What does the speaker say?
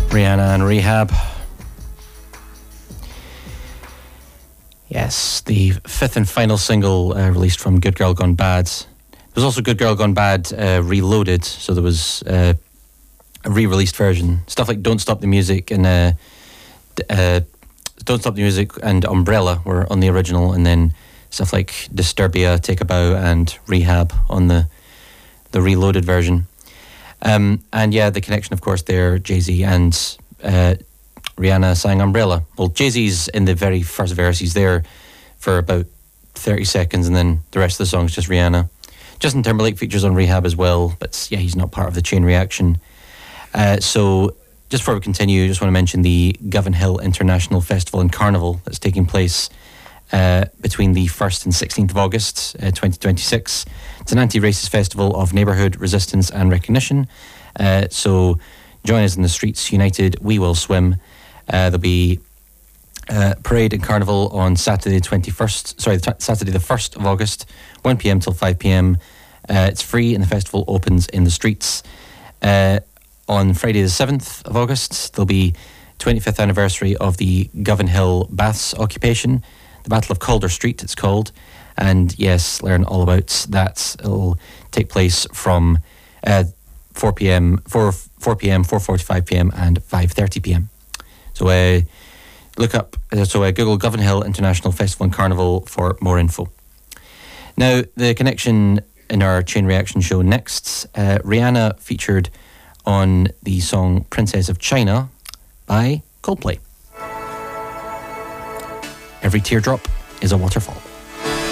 Rihanna and Rehab. Yes, the fifth and final single released from Good Girl Gone Bad. There was also Good Girl Gone Bad Reloaded, so there was a re-released version. Stuff like Don't Stop the Music and Don't Stop the Music and Umbrella were on the original, and then stuff like Disturbia, Take a Bow and Rehab on the Reloaded version. And yeah, the connection, of course, there, Jay-Z and Rihanna sang Umbrella. Well, Jay-Z's in the very first verse. He's there for about 30 seconds, and then the rest of the song is just Rihanna. Justin Timberlake features on Rehab as well, but yeah, he's not part of the chain reaction. So just before we continue, I just want to mention the Govan Hill International Festival and Carnival that's taking place between the 1st and 16th of August 2026. It's an anti-racist festival of neighbourhood resistance and recognition. So join us in the streets united, we will swim. There'll be parade and carnival on Saturday the 1st of August, 1 p.m. till 5 p.m. It's free and the festival opens in the streets. On Friday the 7th of August, there'll be 25th anniversary of the Govan Hill Baths occupation, the Battle of Calder Street it's called, and yes, learn all about that. It'll take place from 4 p.m., 4:45 p.m. and 5:30 p.m. So Google Govan Hill International Festival and Carnival for more info. Now, the connection in our Chain Reaction show next, Rihanna featured on the song Princess of China by Coldplay. Every teardrop is a waterfall.